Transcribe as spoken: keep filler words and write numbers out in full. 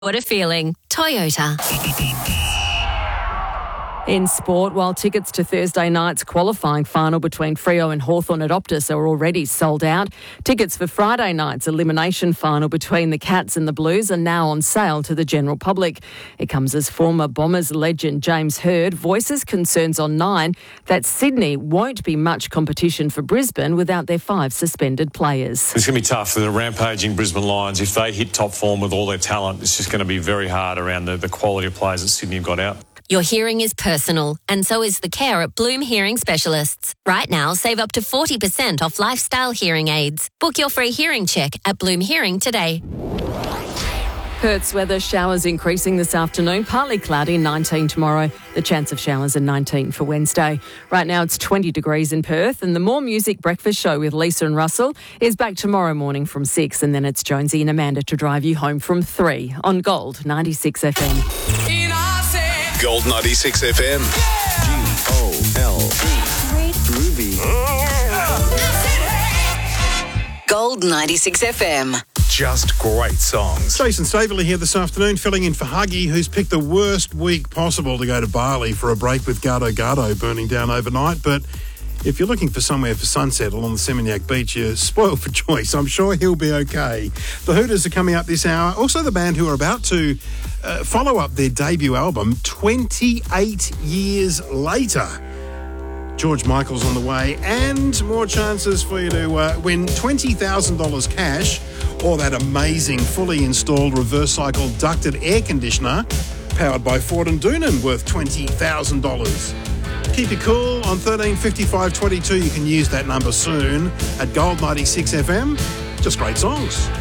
What a feeling. Toyota. In sport, while tickets to Thursday night's qualifying final between Freo and Hawthorn at Optus are already sold out, tickets for Friday night's elimination final between the Cats and the Blues are now on sale to the general public. It comes as former Bombers legend James Hird voices concerns on Nine that Sydney won't be much competition for Brisbane without their five suspended players. It's going to be tough for the rampaging Brisbane Lions. If they hit top form with all their talent, it's just going to be very hard around the, the quality of players that Sydney have got out. Your hearing is personal, and so is the care at Bloom Hearing Specialists. Right now, save up to forty percent off lifestyle hearing aids. Book your free hearing check at Bloom Hearing today. Perth's weather, showers increasing this afternoon, partly cloudy, nineteen tomorrow. The chance of showers are nineteen for Wednesday. Right now it's twenty degrees in Perth, and the More Music Breakfast Show with Lisa and Russell is back tomorrow morning from six, and then it's Jonesy and Amanda to drive you home from three on Gold ninety-six F M. Gold ninety-six F M. G O L D. Groovy. Gold ninety-six F M. Just great songs. Jason Staveley here this afternoon, filling in for Huggy, who's picked the worst week possible to go to Bali for a break with Gardo Gardo burning down overnight. But if you're looking for somewhere for sunset along the Seminyak Beach, you're spoiled for choice. I'm sure he'll be okay. The Hooters are coming up this hour. Also the band who are about to uh, follow up their debut album twenty-eight years later. George Michael's on the way, and more chances for you to uh, win twenty thousand dollars cash or that amazing fully installed reverse cycle ducted air conditioner powered by Ford and Doonan worth twenty thousand dollars. Keep it cool on thirteen fifty-five twenty-two. You can use that number soon at Gold ninety-six F M. Just great songs.